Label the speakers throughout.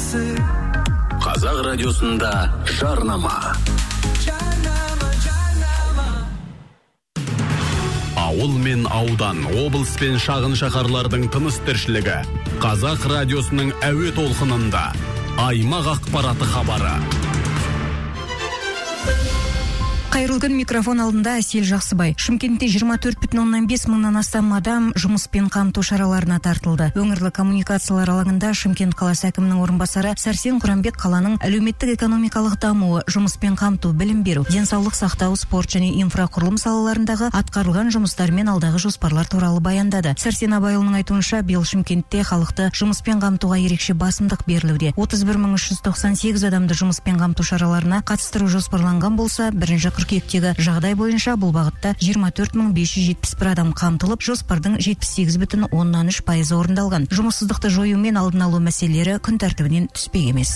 Speaker 1: Қазақ радиосында жарнама. Ауыл мен аудан, облыс пен шағын шаһарлардың тыныс тіршілігі. Қазақ радиосының әуе толқынында аймақ ақпараты хабары.
Speaker 2: Қайырлы күн, микрофон алдында Әсел Жақсыбай. Шымкентте 24,5 мыңнан астам адам жұмыспен қамту шараларына тартылды. Өңірлік коммуникациялар алаңында Шымкент қаласы әкімінің орынбасары Сәрсен Құранбек қаланың әлеуметтік экономикалық дамуы, жұмыспен қамту, білім беру, денсаулық сақтау, спорт және инфрақұрылым салаларындағы атқарылған жұмыстар мен алдағы жоспарлар туралы баяндады. Сәрсен Абайұлының айтуынша, биыл Шымкентте халықты жұмыспен қамтуға ерекше басымдық берілуде. 31.398 адамды жұмыспен қамту шараларына қатыстыру жоспарланған болса, бірінші қыркүйектегі жағдай бойынша бұл бағытта 24.571 адам қамтылып, жоспардың 78,3% орындалған. Жұмыссыздықты жою мен алдын алу мәселелері күн тәртібінен түспек емес.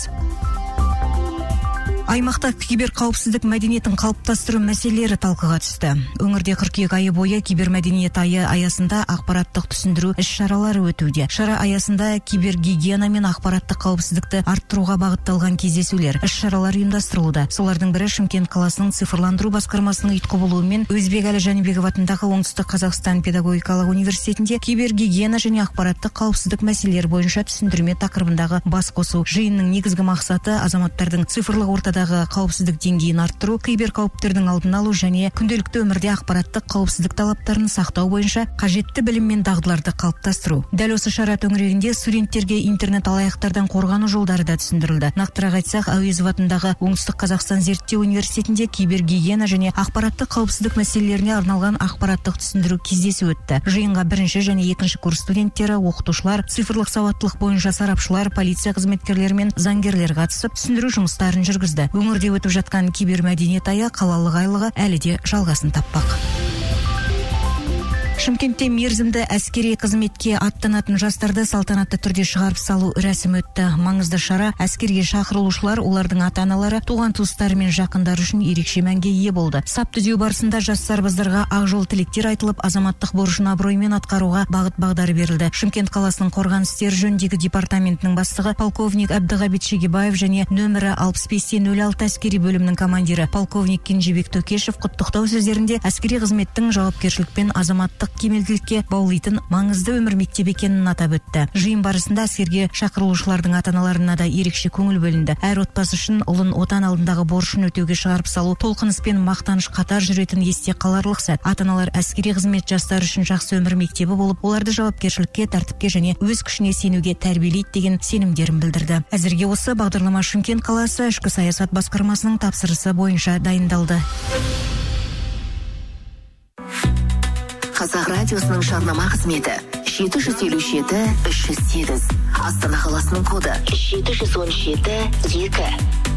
Speaker 2: Аймақта киберқауіпсіздік мәдениетін қалыптастыру мәселелері талқыға түсті. Өңірде қыркүйек айы бойы кибермәдениет айы аясында ақпараттық түсіндіру іс-шаралары өтуде. Шара аясында кибергигиена мен ақпараттық қауіпсіздікті арттыруға бағытталған кездесулер, іс-шаралар ұйымдастырылуда. Солардың бірі Шымкент қаласының цифрландыру басқармасының ұйытқы болуымен Өзбекәлі Жәнібеков атындағы Оңтүстік Қазақстан педагогикалық университетінде кибергигиена және ақпараттық қауіпсіздік мәселелері бойынша түсіндірме тақырыбындағы бас қосу. Жиынның негізгі мақсаты азаматтардың цифрлық ортада қауіпсіздік деңгейін арттыру, киберқауіптердің алдын алу және күнделікті өмірде ақпараттық қауіпсіздік талаптарын сақтау бойынша қажетті білім мен дағдыларды қалыптастыру. Дәл осы шара төңірегінде студенттерге интернет алаяқтардан қорғану жолдары да түсіндірілді. Нақтырақ айтсақ, Әуезов атындағы Оңтүстік Қазақстан зерттеу университетінде кибергигиена және ақпараттық қауіпсіздік мәселелеріне арналған ақпараттық түсіндіру кездесу өтті. Жиынға бірінші және екінші курс студенттері, оқытушылар, цифрлық сауаттылық бойынша сарапшылар, полиция қызметкерлері мен заңгерлер қатысып, түсіндіру жұмыстарын жүргізді. Өңірде өтіп жатқан кибермәдениет айы қалалық айлығы әлі де жалғасын таппақ. Шымкентте мерзімді әскери қызметке аттанатын жастарды салтанатты түрде шығарып салу рәсімі өтті. Маңызды шара әскерге шақырылушылар, олардың ата-аналары, туған туыстары мен жақындары үшін ерекше мәнге ие болды. Сап түзеу барысында жас сарбаздарға ақ жол тілектер айтылып, азаматтық борышын абыроймен атқаруға бағыт-бағдары берілді. Шымкент қаласының қорғаныс істері жөніндегі департаментінің бастығы полковник Әбдіғабит Шегебаев және нөмірі 65-06 әскери бөлімінің командирі полковник Кенжебек Төкешев құттықтау сөздерінде әскери қызметтің жауапкершілік пен азаматтық кемелділікке баулитын маңызды өмір мектебі екенін атап өтті. Жиын барысында әскерге шақырылушылардың ата-аналарына да ерекше көңіл бөлінді. Әр отбасы үшін ұлын отан алдындағы борышын өтеуге шығарып салу толқыныс пен мақтаныш қатар жүретін есте қаларлық сәт. Ата-аналар әскери қызмет жастары үшін жақсы өмір мектебі болып, оларды жауапкершілікке, тәртіпке және өз күшіне сенуге тәрбиелейді деген сенімдерін білдірді. Әзірге осы бағдарлама Шымкент қаласы ішкі саясат басқармасының тапсырысы бойынша дайындалды.
Speaker 3: Қазақ радиосының жарнама қызметі 757-308. Астана қаласының коды 717-2.